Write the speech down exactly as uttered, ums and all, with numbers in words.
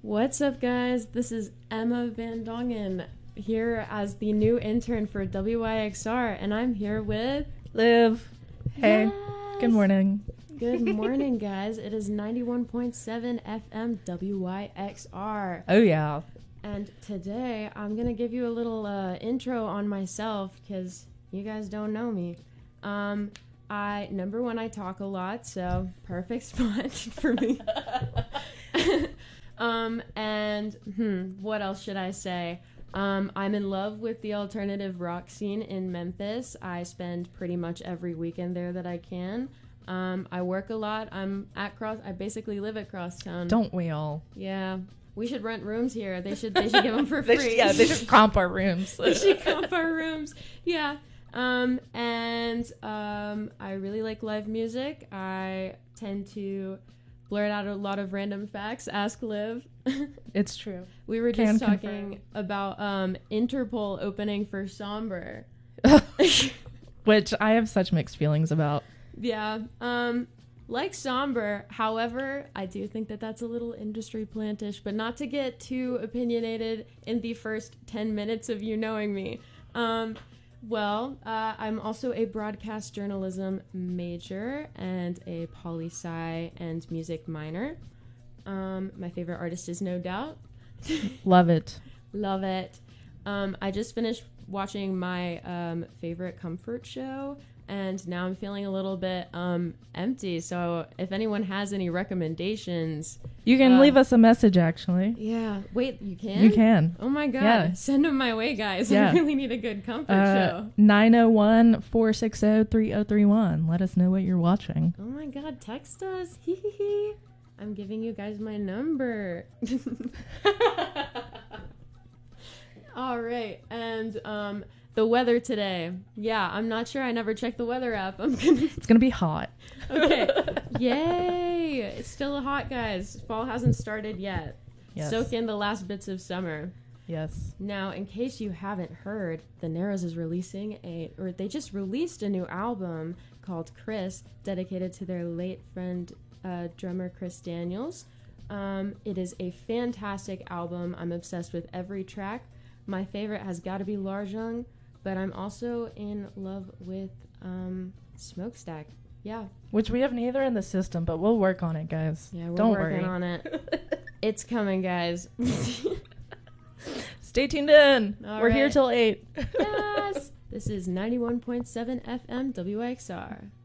What's up, guys? This is Emma Van Dongen here as the new intern for W I X R, and I'm here with Liv. Hey, yes! Good morning. Good morning, guys. It is ninety-one point seven F M W Y X R. Oh, yeah. And today I'm going to give you a little uh, intro on myself because you guys don't know me. Um, I, number one, I talk a lot, so perfect spot for me. Um, and, hmm, what else should I say? Um, I'm in love with the alternative rock scene in Memphis. I spend pretty much every weekend there that I can. Um, I work a lot. I'm at Cross, I basically live at Crosstown. Don't we all? Yeah. We should rent rooms here. They should, they should give them for free. they should, yeah, they should comp our rooms. They should comp our rooms. Yeah. Um, and, um, I really like live music. I tend to blurt out a lot of random facts. Ask Liv. It's true. We were Can just talking confirm. about um, Interpol opening for Somber. Which I have such mixed feelings about. Yeah. Um, like Somber, however, I do think that that's a little industry plantish, but not to get too opinionated in the first ten minutes of you knowing me. Um, well, uh, I'm also a broadcast journalism major and a poli-sci and music minor. Um, my favorite artist is No Doubt. Love it. Love it. Um, I just finished watching my um, favorite comfort show, and now I'm feeling a little bit um, empty. So if anyone has any recommendations... You can uh, leave us a message, actually. Yeah. Wait, you can? You can. Oh, my God. Yeah. Send them my way, guys. Yeah. I really need a good comfort Uh, show. nine oh one, four six oh, three oh three one. Let us know what you're watching. Oh, my God. Text us. Hee hee hee. I'm giving you guys my number. All right. And um, the weather today. Yeah, I'm not sure. I never checked the weather app. I'm gonna. It's going to be hot. Okay. Yay. It's still hot, guys. Fall hasn't started yet. Yes. Soak in the last bits of summer. Yes. Now, in case you haven't heard, The Narrows is releasing a, or they just released a new album called Chris, dedicated to their late friend, uh, drummer Chris Daniels. Um, it is a fantastic album. I'm obsessed with every track. My favorite has got to be Larjung, but I'm also in love with um, Smokestack. Yeah. Which we have neither in the system, but we'll work on it, guys. Yeah, we're Don't working worry. on it. It's coming, guys. Stay tuned in. All We're here right. till eight. Yes. This is ninety-one point seven F M W X R.